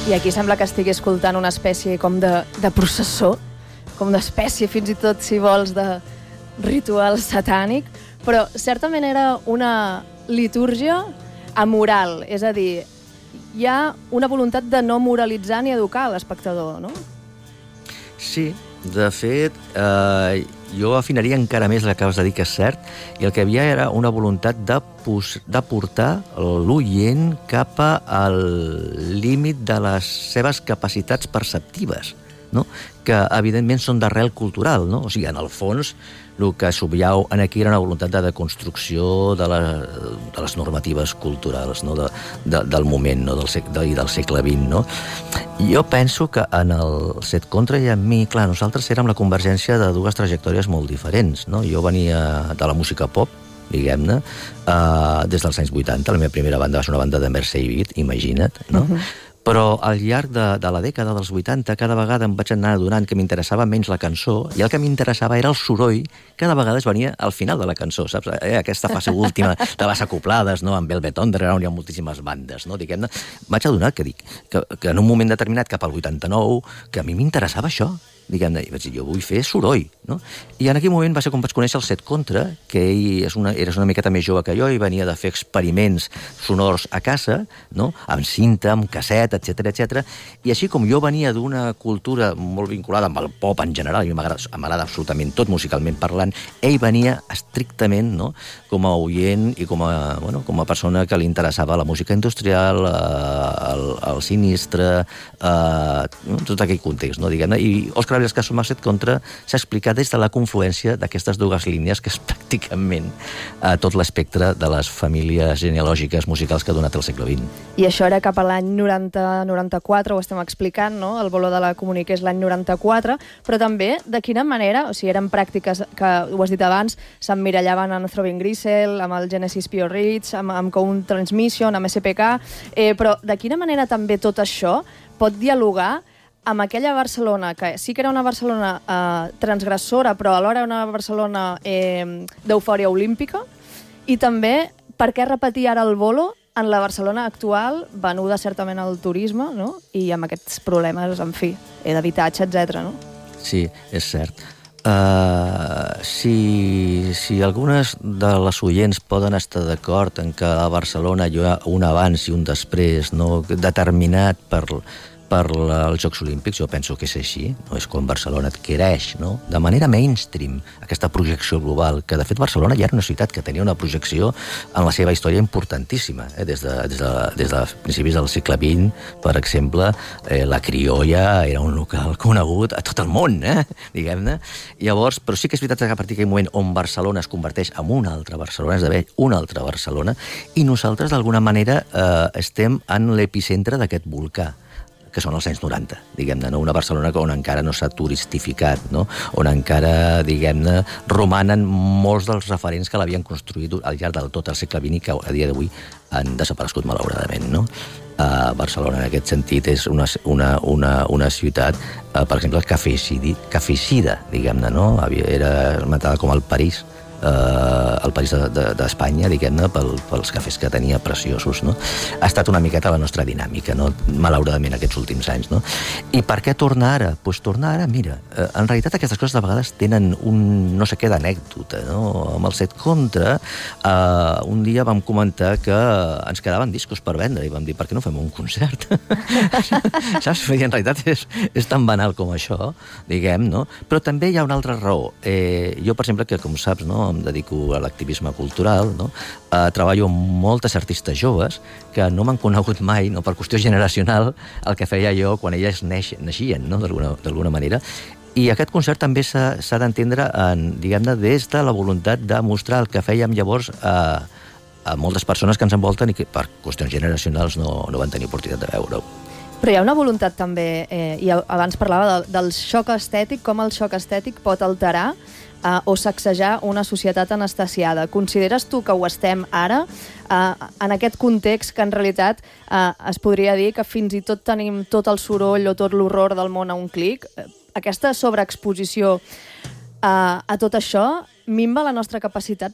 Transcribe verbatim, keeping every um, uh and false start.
I aquí sembla que estigui escoltant una espècie com de, de processó, com d'espècie fins i tot, si vols, de ritual satànic, però certament era una litúrgia amoral, és a dir, hi ha una voluntat de no moralitzar ni educar l'espectador, no? Sí, de fet, eh, jo afinaria encara més el que acabes de dir, que és cert, i el que hi havia era una voluntat de, pos, de portar l'oient cap al límit de les seves capacitats perceptives, no? Que evidentment són d'arrel cultural, no? O sigui, en el fons, el que subjau aquí era una voluntat de deconstrucció de, la, de les normatives culturals, no? de, de, del moment, no? del, sec, de, del segle vint. No? Jo penso que en el Set Contra i en mi, clar, nosaltres érem la convergència de dues trajectòries molt diferents. No? Jo venia de la música pop, diguem-ne, uh, des dels anys vuitanta. La meva primera banda va ser una banda de Mercy Beat, imagina't, no? Uh-huh. Però al llarg de, de la dècada dels vuitanta cada vegada em vaig anar adonant que m'interessava menys la cançó i el que m'interessava era el soroll que de vegades venia al final de la cançó, saps? Eh, aquesta fase última de les acoplades, no? Amb Velvet Underground hi ha moltíssimes bandes, no? Diguem-ne, vaig adonar que, dic, que, que en un moment determinat, cap al vuitanta-nou, que a mi m'interessava això, diguem-ne, i vaig dir, jo vull fer soroll, no? I en aquell moment va ser com vaig conèixer el Set Contra, que ell és una, eres una miqueta més jove que jo i venia de fer experiments sonors a casa, no? Amb cinta, amb casset, etcètera, etcètera. I així com jo venia d'una cultura molt vinculada amb el pop en general, i m'agrada absolutament tot musicalment parlant, ell venia estrictament, no? Com a oient i com a, bueno, com a persona que li interessava la música industrial, eh, el, el sinistre, eh, tot aquell context, no? Diguem-ne. I Òscar Abrils Caso amb el Set Contra s'ha explicat des de la confluència d'aquestes dues línies, que és pràcticament eh, tot l'espectre de les famílies genealògiques musicals que ha donat el segle vint. I això era cap a l'any noranta noranta-quatre, ho estem explicant, no? El Bolo de la Comunique és l'any noranta-quatre, però també de quina manera, o sigui, eren pràctiques que, ho has dit abans, s'emmirallaven en Throbbing Gristle, amb el Genesis Pure Reach, amb, amb Count Transmission, amb S P K, eh, però de quina manera també tot això pot dialogar amb aquella Barcelona, que sí que era una Barcelona eh, transgressora, però alhora una Barcelona eh, d'eufòria olímpica, i també per què repetir ara el Bolo en la Barcelona actual, venuda certament al turisme, no? I amb aquests problemes, en fi, d'habitatge, etcètera, no? Sí, és cert. Uh, si, si algunes de les oients poden estar d'acord en que a Barcelona hi ha un abans i un després, no? Determinat per... per als Jocs Olímpics, jo penso que és així, no? És quan Barcelona adquireix, no? De manera mainstream, aquesta projecció global, que de fet Barcelona ja era una ciutat que tenia una projecció en la seva història importantíssima, eh? des, de, des, de, des de principis del segle vint, per exemple, eh, la Criolla era un local conegut a tot el món, eh? Diguem-ne. Llavors, però sí que és veritat que a partir d'aquell moment on Barcelona es converteix en una altra Barcelona, esdevé una altra Barcelona, i nosaltres d'alguna manera eh, estem en l'epicentre d'aquest volcà, que són els anys noranta, diguem-ne, no? Una Barcelona on encara no s'ha turistificat, no? On encara, diguem-ne, romanen molts dels referents que l'havien construït al llarg del tot el segle vint i que a dia d'avui han desaparegut malauradament, no? Uh, Barcelona, en aquest sentit, és una, una, una, una ciutat, uh, per exemple, cafecidi, cafecida, diguem-ne, no? Era matada com el París, Uh, el país d'Espanya, de, de, diguem-ne, pel, pels cafès que tenia preciosos, no? Ha estat una miqueta la nostra dinàmica, no? Malauradament, aquests últims anys, no? I per què tornar ara? Doncs pues tornar ara, mira, uh, en realitat aquestes coses de vegades tenen un no sé què d'anècdota, no? Amb el Set Contra, uh, un dia vam comentar que ens quedaven discos per vendre i vam dir, per què no fem un concert? Saps? I en realitat és, és tan banal com això, diguem, no? Però també hi ha una altra raó. Eh, jo, per exemple, que com saps, no? Em dedico a l'activisme cultural, no? Uh, treballo amb moltes artistes joves que no m'han conegut mai, no, per qüestió generacional, el que feia jo quan elles neix, naixien, no? D'alguna manera. I aquest concert també s'ha d'entendre, diguem-ne, des de la voluntat de mostrar el que fèiem llavors a, a moltes persones que ens envolten i que per qüestions generacionals no, no van tenir oportunitat de veure-ho. Però hi ha una voluntat també, eh, i abans parlava de, del xoc estètic, com el xoc estètic pot alterar Uh, o sacsejar una societat anestesiada. Consideres tu que ho estem ara, uh, en aquest context que en realitat uh, es podria dir que fins i tot tenim tot el soroll o tot l'horror del món a un clic? Uh, aquesta sobreexposició uh, a tot això minva la nostra capacitat